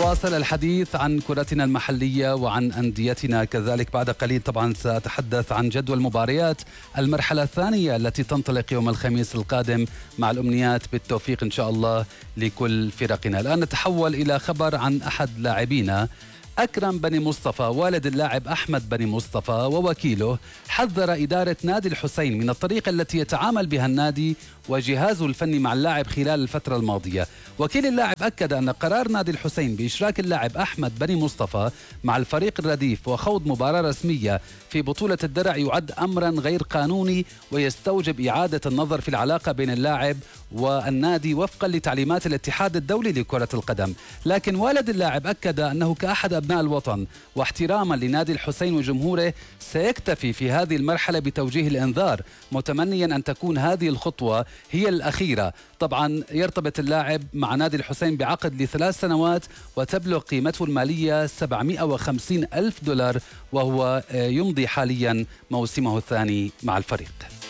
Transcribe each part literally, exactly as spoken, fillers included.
نواصل الحديث عن كرتنا المحلية وعن أنديتنا كذلك. بعد قليل طبعا سأتحدث عن جدول مباريات المرحلة الثانية التي تنطلق يوم الخميس القادم، مع الأمنيات بالتوفيق إن شاء الله لكل فرقنا. الآن نتحول إلى خبر عن أحد لاعبينا، أكرم بني مصطفى والد اللاعب أحمد بني مصطفى ووكيله، حذر إدارة نادي الحسين من الطريقة التي يتعامل بها النادي وجهازه الفني مع اللاعب خلال الفترة الماضية. وكيل اللاعب أكد أن قرار نادي الحسين بإشراك اللاعب أحمد بني مصطفى مع الفريق الرديف وخوض مباراة رسمية في بطولة الدرع يعد أمرا غير قانوني ويستوجب إعادة النظر في العلاقة بين اللاعب والنادي وفقا لتعليمات الاتحاد الدولي لكرة القدم. لكن والد اللاعب أكد أنه كأحد أبناء الوطن واحتراما لنادي الحسين وجمهوره سيكتفي في هذه المرحلة بتوجيه الإنذار، متمنيا أن تكون هذه الخطوة هي الأخيرة. طبعا يرتبط اللاعب مع نادي الحسين بعقد لثلاث سنوات وتبلغ قيمته المالية سبعمئة وخمسين ألف دولار، وهو يمضي حاليا موسمه الثاني مع الفريق.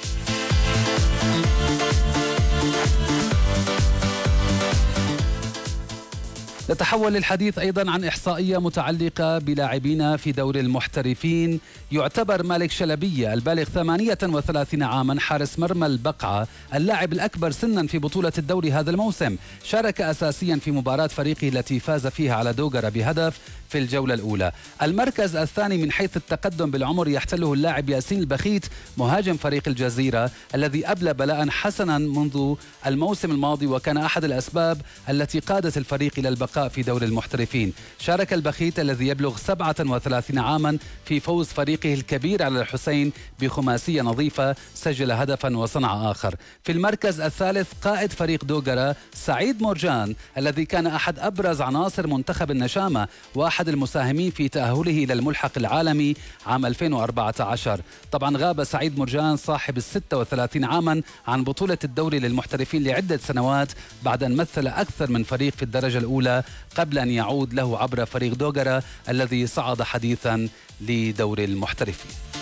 نتحول للحديث أيضا عن إحصائية متعلقة بلاعبين في دوري المحترفين. يعتبر مالك شلبية البالغ ثمانية وثلاثين عاما حارس مرمى البقعة اللاعب الأكبر سنا في بطولة الدوري هذا الموسم. شارك أساسيا في مباراة فريقه التي فاز فيها على دوغرة بهدف في الجولة الأولى. المركز الثاني من حيث التقدم بالعمر يحتله اللاعب ياسين البخيت مهاجم فريق الجزيرة الذي أبلى بلاء حسنا منذ الموسم الماضي، وكان أحد الأسباب التي قادت الفريق إلى البقاء في دوري المحترفين. شارك البخيت الذي يبلغ سبعة وثلاثين عاما في فوز فريقه الكبير على الحسين بخماسية نظيفة، سجل هدفا وصنع آخر. في المركز الثالث قائد فريق دوغرة سعيد مرجان الذي كان أحد أبرز عناصر منتخب النشامة وأحد المساهمين في تأهله إلى الملحق العالمي عام ألفين وأربعة عشر. طبعا غاب سعيد مرجان صاحب الستة وثلاثين عاما عن بطولة الدوري للمحترفين لعدة سنوات بعد أن مثل أكثر من فريق في الدرجة الأولى قبل أن يعود له عبر فريق دوغرة الذي صعد حديثا لدوري المحترفين.